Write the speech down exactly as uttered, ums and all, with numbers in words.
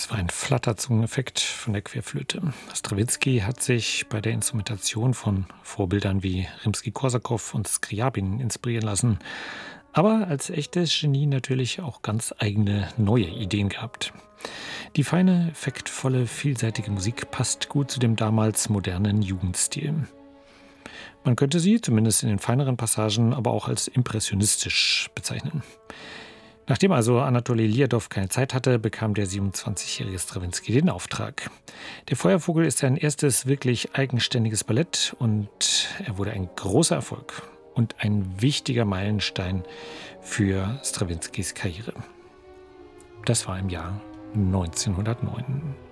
Das war ein Flatterzungeneffekt von der Querflöte. Strawinski hat sich bei der Instrumentation von Vorbildern wie Rimski-Korsakow und Skriabin inspirieren lassen, aber als echtes Genie natürlich auch ganz eigene neue Ideen gehabt. Die feine, effektvolle, vielseitige Musik passt gut zu dem damals modernen Jugendstil. Man könnte sie, zumindest in den feineren Passagen, aber auch als impressionistisch bezeichnen. Nachdem also Anatoli Liadow keine Zeit hatte, bekam der siebenundzwanzigjährige Strawinski den Auftrag. Der Feuervogel ist sein erstes wirklich eigenständiges Ballett und er wurde ein großer Erfolg und ein wichtiger Meilenstein für Strawinskys Karriere. Das war im Jahr neunzehnhundertneun.